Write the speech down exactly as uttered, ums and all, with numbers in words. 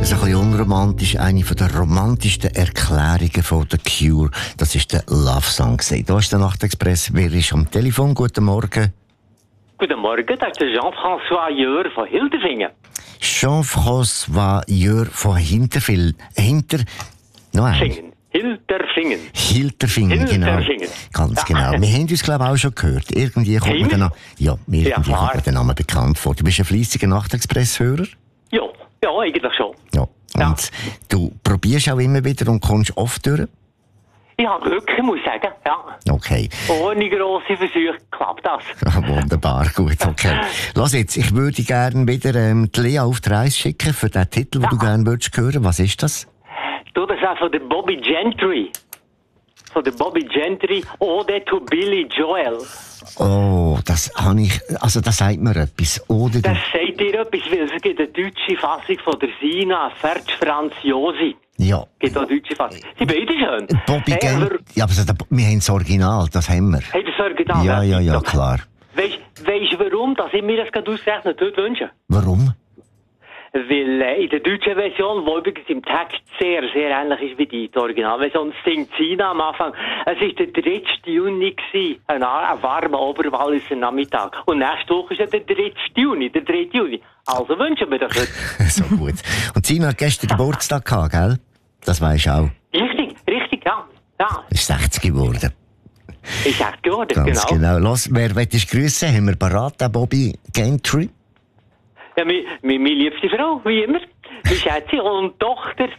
Also ein bisschen unromantisch, eine der romantischsten Erklärungen von The Cure. Das ist der Love Song. Da ist der Nachtexpress. Wer ist am Telefon? Guten Morgen. Guten Morgen, das ist der Jean-François Jör von Hilterfingen. Jean-François Jör von Hinterfil. Hinter... Noch ein. Fingen. Hilterfingen. Hilterfingen, genau. Hilterfingen. Ganz genau. Wir haben uns, glaube ich, auch schon gehört. Irgendwie kommt mir der, Na- ja, irgendwie Ja, kommt klar. mir der Name bekannt vor. Du bist ein fleissiger Nachtexpress-Hörer. Ja, ja, eigentlich schon. Ja. Und Ja. du probierst auch immer wieder und kommst oft durch. Ich habe Glück, ich muss sagen. Ja. Okay. Ohne grosse Versuche klappt das. Ah, wunderbar, gut, okay. Lass jetzt, ich würde gerne wieder ähm, die Lea auf die Reise schicken für den Titel, den Ja. du gerne würdest hören. Was ist das? Du, das ist von der Bobby Gentry. Von der Bobby Gentry, Ode to Billy Joel. Oh, das habe ich, also das sagt mir etwas. Oder du, Das sagt dir etwas, weil es gibt eine deutsche Fassung von der Sina Fertz Franziosi. ja. Es gibt auch eine deutsche Fassung. Sie beide schön. Bobby Hey, Gent, aber- ja, aber so, wir haben das Original, das haben wir. Hey, das Original. Ja, ja, ja, klar. Weißt du, warum dass ich mir das gerade ausgerechnet heute wünsche? Warum? Weil äh, in der deutschen Version, die übrigens im Text sehr, sehr ähnlich ist wie die, die Originalversion, singt Sina am Anfang. Es war der dritte Juni, gewesen, ein, ein warmer Oberwalliser Nachmittag. Und nächste Woche ist ja der dritte Juni, der dritte Juni. Also wünschen wir das heute. So gut. Und Sina hat gestern Geburtstag gehabt, gell? Das weisst du auch. Richtig, richtig, ja. Ja, Ist sechzig geworden. ist echt geworden, Ganz genau. genau. Los, wer möchtest du grüssen? Haben wir parat, den Bobby Gentry? Ja, meine, meine, meine liebste Frau, wie immer. Meine Schätze und Tochter,